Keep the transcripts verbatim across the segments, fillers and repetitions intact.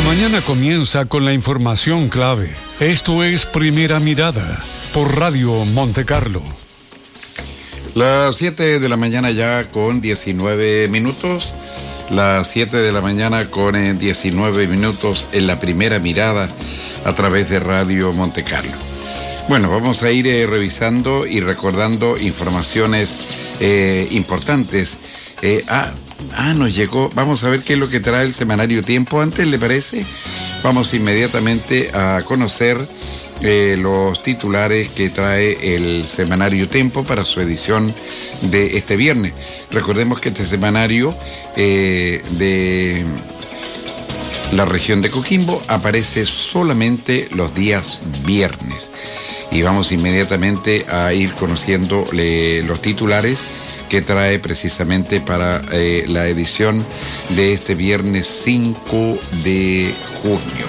mañana comienza con la información clave. Esto es Primera Mirada por Radio Monte Carlo. Las siete de la mañana ya con diecinueve minutos. Las siete de la mañana con diecinueve minutos en la Primera Mirada a través de Radio Monte Carlo. Bueno, vamos a ir eh, revisando y recordando informaciones eh, importantes. Eh, ah, ah, nos llegó, vamos a ver qué es lo que trae el semanario Tiempo. Antes, ¿le parece? Vamos inmediatamente a conocer eh, los titulares que trae el semanario Tiempo para su edición de este viernes. Recordemos que este semanario eh, de la región de Coquimbo aparece solamente los días viernes. Y vamos inmediatamente a ir conociendo eh, los titulares que trae precisamente para eh, la edición de este viernes cinco de junio.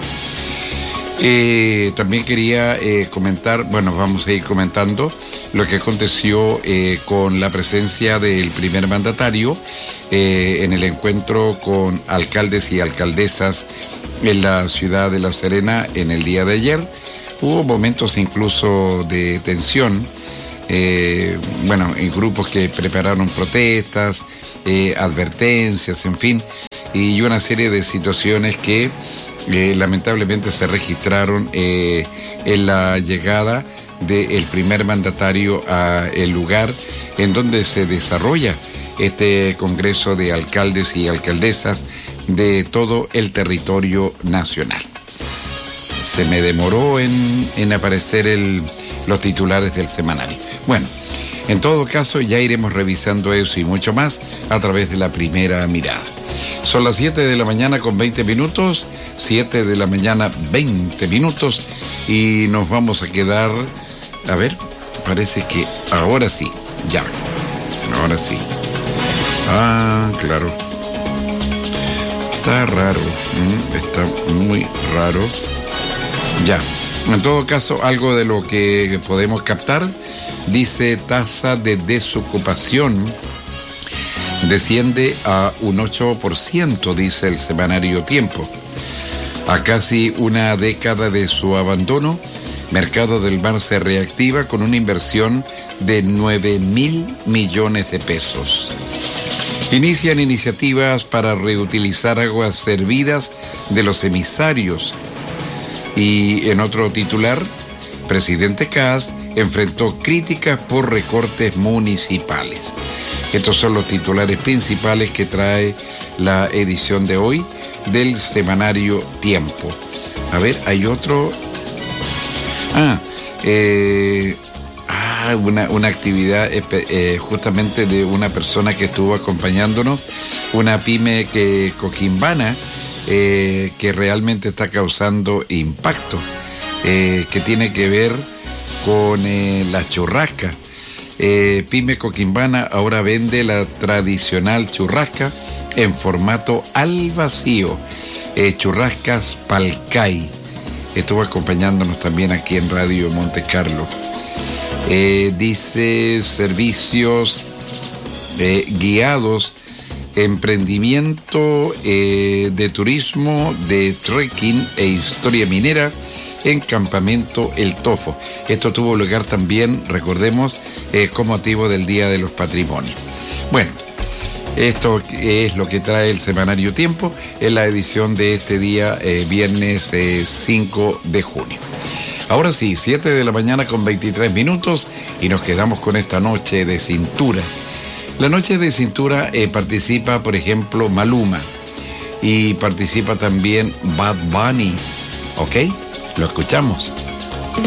Eh, también quería eh, comentar, bueno, vamos a ir comentando lo que aconteció eh, con la presencia del primer mandatario eh, en el encuentro con alcaldes y alcaldesas en la ciudad de La Serena en el día de ayer. Hubo momentos incluso de tensión, eh, bueno, en grupos que prepararon protestas, eh, advertencias, en fin, y una serie de situaciones que eh, lamentablemente se registraron eh, en la llegada del primer mandatario al lugar en donde se desarrolla este Congreso de Alcaldes y Alcaldesas de todo el territorio nacional. Se me demoró en, en aparecer el, los titulares del semanario. Bueno, en todo caso ya iremos revisando eso y mucho más a través de la Primera Mirada. Son las siete de la mañana con veinte minutos, siete de la mañana veinte minutos y nos vamos a quedar, a ver, parece que ahora sí, ya, ahora sí. Ah, claro. Está raro, está muy raro. Ya, en todo caso, algo de lo que podemos captar, dice tasa de desocupación desciende a un ocho por ciento, dice el semanario Tiempo. A casi una década de su abandono, Mercado del Mar se reactiva con una inversión de nueve mil millones de pesos. Inician iniciativas para reutilizar aguas servidas de los emisarios. Y en otro titular, presidente Kast enfrentó críticas por recortes municipales. Estos son los titulares principales que trae la edición de hoy del semanario Tiempo. A ver, hay otro. Ah, eh, ah una, una actividad eh, justamente de una persona que estuvo acompañándonos, una pyme que coquimbana, Eh, que realmente está causando impacto, eh, que tiene que ver con eh, la churrasca. Eh, Pyme Coquimbana ahora vende la tradicional churrasca en formato al vacío, eh, churrascas Palcay. Estuvo acompañándonos también aquí en Radio Monte Carlo. Eh, dice servicios eh, guiados, emprendimiento eh, de turismo, de trekking e historia minera en Campamento El Tofo. Esto tuvo lugar también, recordemos, eh, con motivo del Día de los Patrimonios. Bueno, esto es lo que trae el semanario Tiempo en la edición de este día, eh, viernes eh, cinco de junio. Ahora sí, siete de la mañana con veintitrés minutos y nos quedamos con esta noche de cintura. La noche de cintura eh, participa, por ejemplo, Maluma y participa también Bad Bunny. ¿Ok? Lo escuchamos.